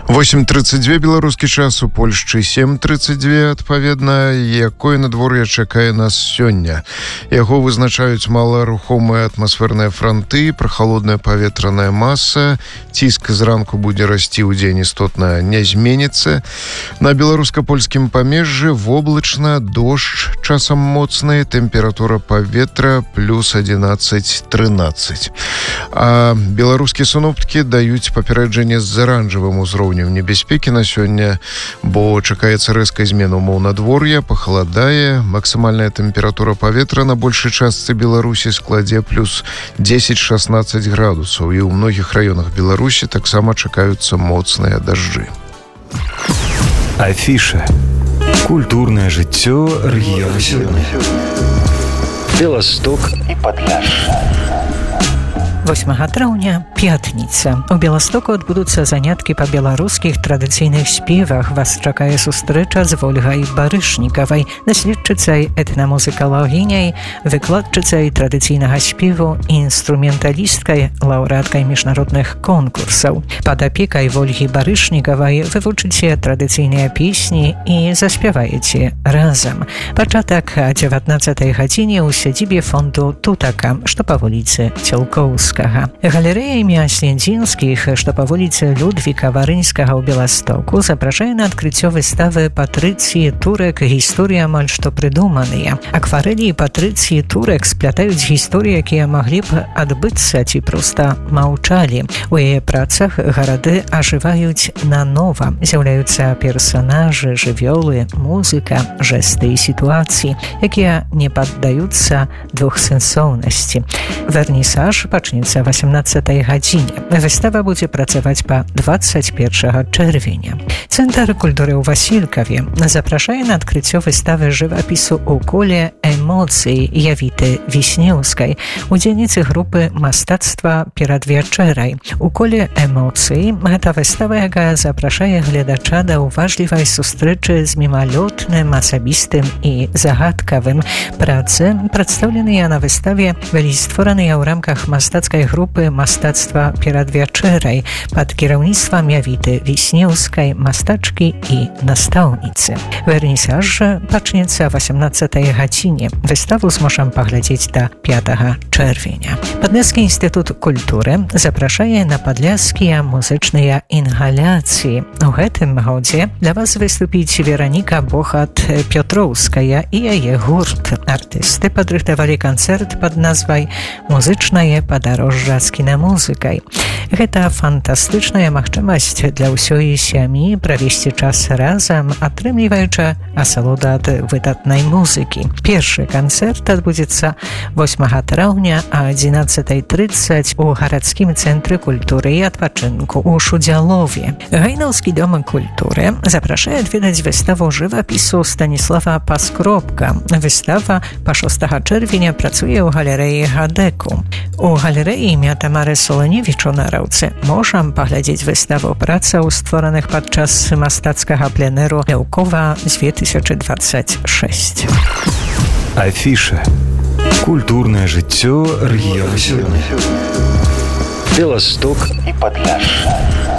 8:32 беларускі час, у Польшчы 7:32, адпаведна. Якое надвор'е чакае нас сёння? Яго вызначаюць маларухомыя атмасферныя франты, прахалодная паветраная маса, ціск зранку будзе расці, ўдзень істотна не зменіцца. На беларуска-польскім памежжы воблачна, дождж часам моцны, тэмпература паветра плюс 11-13. А беларускія синоптики даюць папереджанне з аранжавым узроўнем небяспекі на сёння, бо чакаецца рэзкая змена ўмоў надвор'я, пахаладае, максімальная тэмпература паветра на большай частцы Беларусі складзе плюс 10-16 градусаў, і ў многіх раёнах Беларусі таксама чакаюцца моцныя дажджы. Афіша. Культурнае жыццё рэгіёну сёння. Беласток і Падляшша. 8 траўня, пятніца. У Беластоку адбудуцца заняткі па беларускіх традыцыйных спевах. Вас чакае сустрэча з Вольгай Барышнікавай, даследчыцай этнамузыкалагіняй, выкладчыцай традыцыйнага спеву і інструменталісткай, лаўрэаткай міжнародных конкурсаў. Пад апекай Вольгі Барышнікавай вывучыце традыцыйныя песні і заспяваеце разам. Пачатак о 19 гадзіне ў сядзібе фонду Тутака, што па вуліцы Цілкоўскага. Галерэя імя Слендзінскіх, што па вуліцы Людвіка Варынскага ў Беластоку, запрашае на адкрыццё выставы Патрыцыі Турек «Гісторыя амаль што прыдуманыя». Акварэлі Патрыцыі Турек сплятаюць гісторыі, якія маглі б адбыцца ці проста маўчалі. У яе працах гарады ажываюць нанова. З'яўляюцца персанажы, жывёлы, музыка, жэсты і сітуацыі, якія не паддаюцца двухсэнсоўнасці. Вернісаж пачнецца 18 гадзіне. Выстава будзе працаваць па 21 чэрвеня. Цэнтр культуры ў Васількаве запрашае на адкрыццё выставы жывапісу ў коле эмоцый Явіты Віснеўскай, удзельніцы групы мастацтва перад вячэрай. У коле эмоцый гэта выстава, якая запрашае гледача да уважлівай сустрэчы з мімалётным, асабістым і загадкавым. Працы, прадстаўленыя на выставе, былі створаныя ў рамках мастацкай групы мастацтва перад вячэрай пад кіраўніцтвам Явіты Віснеўскай, мастачкі і настаўніцы. Вернісаж жа пачнецца 18 гадзіне. Выставу зможам паглядзець да 5 чэрвеня. Падляшскі інстытут культуры запрашае на падляшскія музычныя інгаляцыі. У гэтым годзе для вас выступіць Вераніка Бохат-Пётроўская і яе гурт. Артысты падрыхтавалі канцэрт пад назвай «Музычнае падарожжа з кінамузыкай». Гэта фантастычная магчымасць для ўсёй сям'і правесці час разам, атрымліваючы асалоду ад выдатнай музыкі. Першы канцэрт адбудзецца 8 траўня а 11:30 у гарадскім цэнтры культуры і адпачынку ў Шудзялове. Гайнаўскі дом культуры запрашае адведаць выставу жывапісу Станіслава Паскробка. Выстава па 6 чэрвеня працуе ў галерэі Гадэку. У галерэі імя Тамары Соланевіч у Нараўцы можам паглядзець выставу працаў, створаных падчас мастацкага пленэру Ляўкова 2026. Афіша. Культурнае жыццё рэгіёну сёння. Беласток і Падляшша.